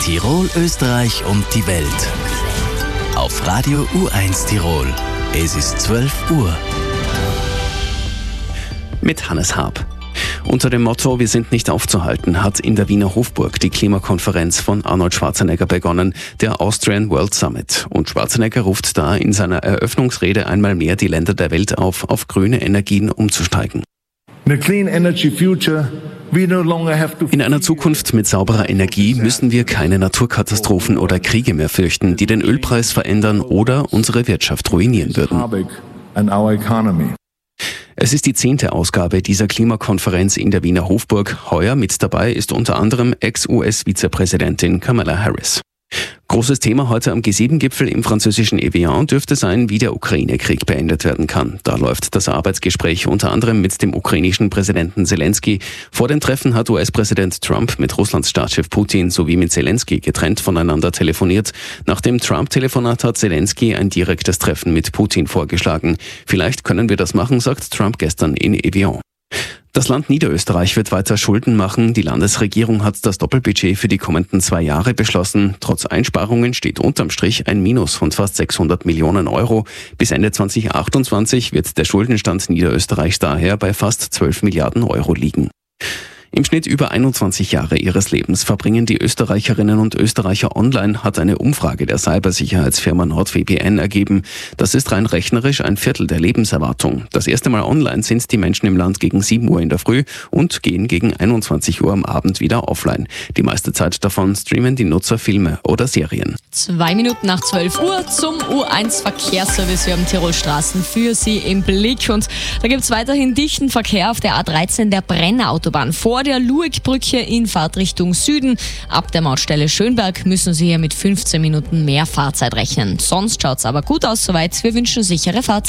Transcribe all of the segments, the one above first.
Tirol, Österreich und die Welt. Auf Radio U1 Tirol. Es ist 12 Uhr. Mit Hannes Haab. Unter dem Motto „Wir sind nicht aufzuhalten" hat in der Wiener Hofburg die Klimakonferenz von Arnold Schwarzenegger begonnen, der Austrian World Summit. Und Schwarzenegger ruft da in seiner Eröffnungsrede einmal mehr die Länder der Welt auf grüne Energien umzusteigen. In einer Zukunft mit sauberer Energie müssen wir keine Naturkatastrophen oder Kriege mehr fürchten, die den Ölpreis verändern oder unsere Wirtschaft ruinieren würden. Es ist die 10. Ausgabe dieser Klimakonferenz in der Wiener Hofburg. Heuer mit dabei ist unter anderem Ex-US-Vizepräsidentin Kamala Harris. Großes Thema heute am G7-Gipfel im französischen Evian dürfte sein, wie der Ukraine-Krieg beendet werden kann. Da läuft das Arbeitsgespräch unter anderem mit dem ukrainischen Präsidenten Zelensky. Vor den Treffen hat US-Präsident Trump mit Russlands Staatschef Putin sowie mit Zelensky getrennt voneinander telefoniert. Nach dem Trump-Telefonat hat Zelensky ein direktes Treffen mit Putin vorgeschlagen. Vielleicht können wir das machen, sagt Trump gestern in Evian. Das Land Niederösterreich wird weiter Schulden machen. Die Landesregierung hat das Doppelbudget für die kommenden 2 Jahre beschlossen. Trotz Einsparungen steht unterm Strich ein Minus von fast 600 Millionen Euro. Bis Ende 2028 wird der Schuldenstand Niederösterreichs daher bei fast 12 Milliarden Euro liegen. Im Schnitt über 21 Jahre ihres Lebens verbringen die Österreicherinnen und Österreicher online, hat eine Umfrage der Cybersicherheitsfirma NordVPN ergeben. Das ist rein rechnerisch ein Viertel der Lebenserwartung. Das erste Mal online sind die Menschen im Land gegen 7 Uhr in der Früh und gehen gegen 21 Uhr am Abend wieder offline. Die meiste Zeit davon streamen die Nutzer Filme oder Serien. 2 Minuten nach 12 Uhr zum U1 Verkehrsservice. Wir haben Tirolstraßen für Sie im Blick und da gibt es weiterhin dichten Verkehr auf der A13 der Brenner-Autobahn. Vor der Luegbrücke in Fahrtrichtung Süden. Ab der Mautstelle Schönberg müssen Sie hier mit 15 Minuten mehr Fahrzeit rechnen. Sonst schaut's aber gut aus soweit. Wir wünschen sichere Fahrt.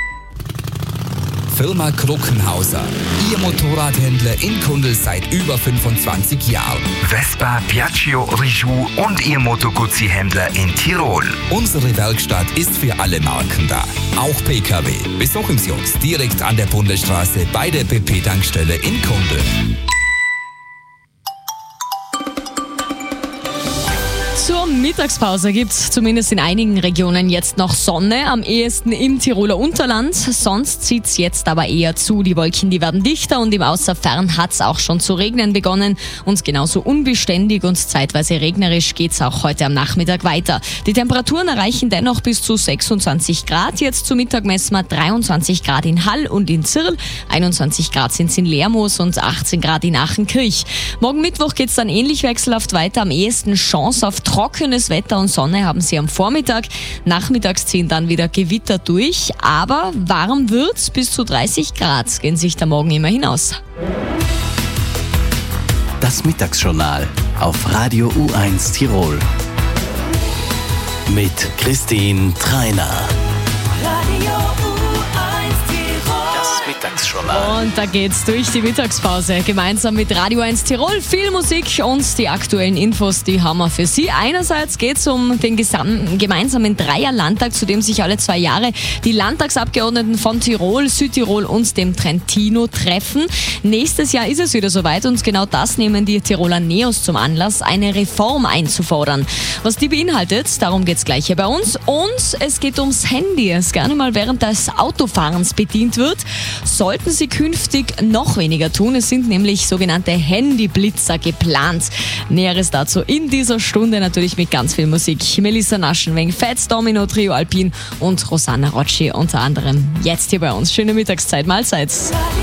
Firma Kruckenhauser. Ihr Motorradhändler in Kundl seit über 25 Jahren. Vespa, Piaggio, Rijou und Ihr Moto Guzzi-Händler in Tirol. Unsere Werkstatt ist für alle Marken da. Auch PKW. Besuchen Sie uns direkt an der Bundesstraße bei der BP-Tankstelle in Kundl. Zur Mittagspause gibt's zumindest in einigen Regionen jetzt noch Sonne, am ehesten im Tiroler Unterland. Sonst zieht's jetzt aber eher zu. Die Wolken, die werden dichter und im Außerfern hat's auch schon zu regnen begonnen. Und genauso unbeständig und zeitweise regnerisch geht's auch heute am Nachmittag weiter. Die Temperaturen erreichen dennoch bis zu 26 Grad. Jetzt zu Mittag messen wir 23 Grad in Hall und in Zirl, 21 Grad sind's in Lermoos und 18 Grad in Aachenkirch. Morgen Mittwoch geht's dann ähnlich wechselhaft weiter. Am ehesten Chance auf trockenes Wetter und Sonne haben Sie am Vormittag. Nachmittags ziehen dann wieder Gewitter durch, aber warm wird's, bis zu 30 Grad gehen sich der Morgen immer hinaus. Das Mittagsjournal auf Radio U1 Tirol. Mit Christine Treiner. Mittagsjournal. Und da geht's durch die Mittagspause. Gemeinsam mit Radio 1 Tirol. Viel Musik und die aktuellen Infos, die haben wir für Sie. Einerseits geht's um den gemeinsamen Dreierlandtag, zu dem sich alle 2 Jahre die Landtagsabgeordneten von Tirol, Südtirol und dem Trentino treffen. Nächstes Jahr ist es wieder soweit und genau das nehmen die Tiroler Neos zum Anlass, eine Reform einzufordern. Was die beinhaltet, darum geht's gleich hier bei uns. Und es geht ums Handy, das gerne mal während des Autofahrens bedient wird. Sollten Sie künftig noch weniger tun. Es sind nämlich sogenannte Handyblitzer geplant. Näheres dazu in dieser Stunde natürlich mit ganz viel Musik. Melissa Naschenweng, Fats Domino, Trio Alpin und Rosanna Rocci unter anderem jetzt hier bei uns. Schöne Mittagszeit, Mahlzeit.